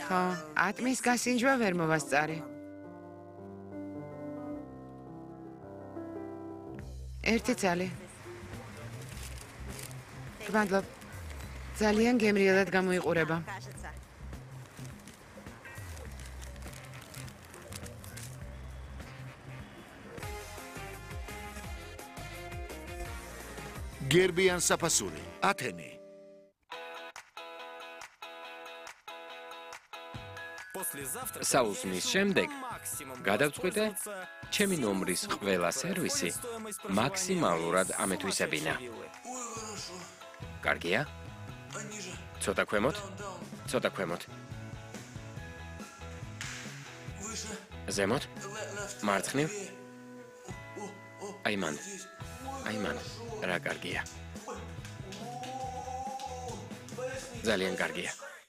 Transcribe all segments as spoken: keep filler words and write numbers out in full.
ხო, ატმის გასინჯვა ვერ მოვასწარი. ერთი ცალი. გმადლობ. ძალიან გემრიელად გამოიყურება. გერბიან საფასური, ათენი. საუს მის შემდეგ გადავწყვიტე ჩემი ნომრის ყველა სერვისი მაქსიმალურად ამეთვისებინა. კარგია? ცოტა ქვემოთ? ცოტა ქვემოთ. ზემოთ? მარცხნივ? აი მან. აი მან. რა კარგია. ძალიან კარგია.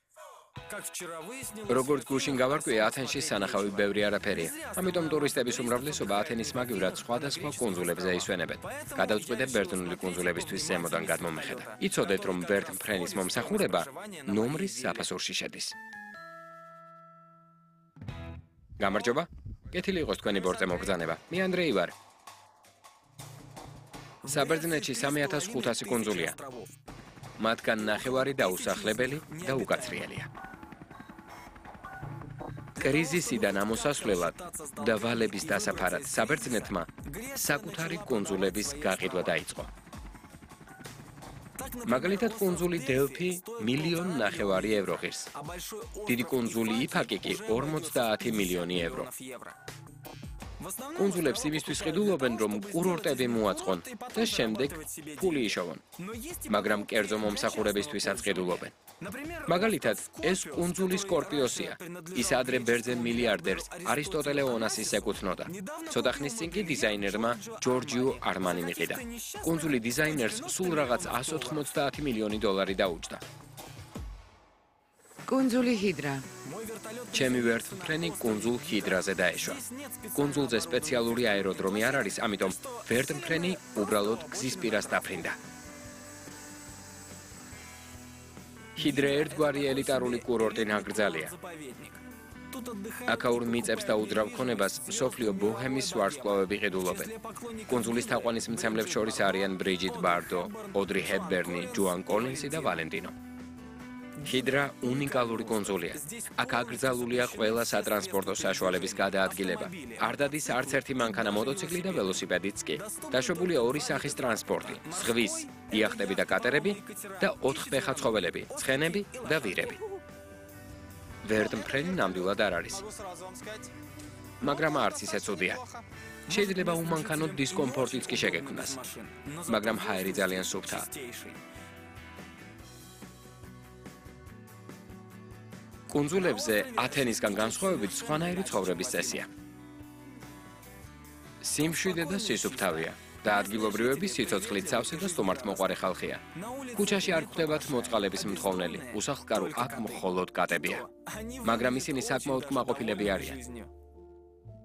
როგორც გუშინ გავარკვია, ათენში სანახავი ბევრი არაფერია. ამიტომ ტურისტების უმრავლესობა ათენის მაგივრად სხვადასხვა კუნძულებზე ისვენებენ. გადავწყვიტე ბერძნული კუნძულებისთვის ზემოდან გადმომეხედა. იცოდეთ, რომ ბერტ-ფრენის მომსახურება ნომრის საფასურში შედის. გამარჯობა. კეთილი იყოს თქვენი ბორტზე მობრძანება. მე ანდრეი ვარ. საბერძნეთში სამი ათას ხუთასი კუნძულია. მათგან ნახევარი დაუსახლებელი და უკაცრიელია. კრიზისიდან ამოსასვლელად და ვალების დასაფარად საბერძნეთმა საკუთარი კუნძულების გაყიდვა დაიწყო. მაგალითად, კუნძული დელფი მილიონ ნახევარი ევრო ღირს. დიდი კუნძული იფაკი კი ორმოცდაათი მილიონი ევრო. კუნძულებს იმისთვის ყიდულობენ, რომ კურორტები მოაწყონ და შემდეგ ფული იშოვონ. მაგრამ კერძო მომსახურებისთვისაც ყიდულობენ. მაგალითად, ეს კუნძული სკორპიოსია. ის ადრე ბერძენ მილიარდერს არისტოტელე ონასის ეკუთვნოდა. ცოტა ხნის წინ კი დიზაინერმა ჯორჯიო არმანი მიყიდა. კუნძული დიზაინერს სულ რაღაც ას ოთხმოცდაათი მილიონი დოლარი დაუჯდა. კუნძული ჰიდრა. ჩემი ვერტმფრენი კუნძულ ჰიდრაზე დაეშვა. კუნძულზე სპეციალური აეროდრომი არ არის, ამიტომ ვერტმფრენი უბრალოდ გზის პირას დაფრინდა. ჰიდრა ერთგვარი ელიტარული კურორტი ნაკრძალია. აქაურ მიწებს და უძრავ ქონებას მსოფლიო ბოჰემის ვარსკვლავები ყიდულობენ. კუნძულის თაყვანისმცემლებს შორის არიან ბრიჯიტ ბარდო, ოდრი ჰეპბერნი, ჯოან კოლინსი და ვალენტინო. ჰიდრა უნიკალური კუნძულია. აქ აკრძალულია ყველა სატრანსპორტო საშუალების გადაადგილება. არ დადის არც ერთი მანქანა, მოტოციკლი და ველოსიპედიც კი. დაშვებულია ორი სახის ტრანსპორტი: ზღვის, იახტები და კატერები და ოთხფეხა ცხოველები, ცხენები და ვირები. ვერტმფრენი ნამდვილად არ არის. მაგრამ არც ისე ცუდია. შეიძლება უმანქანოდ დისკომფორტიც კი შეგექმნას. მაგრამ ჰაერი ძალიან სუფთაა. კუნძულებზე ათენისგან განსხვავებით სხვანაირი ცხოვრების წესია. სიმშვიდე და სისუფთავეა და ადგილობრივები სიცოცხლით სავსე და სტუმართმოყვარე ხალხია. ქუჩაში არ გვხვდებათ მოწყალების მთხოვნელი, უსახლკარო აქ მხოლოდ კატებია. მაგრამ ისინი საკმაოდ კმაყოფილები არიან.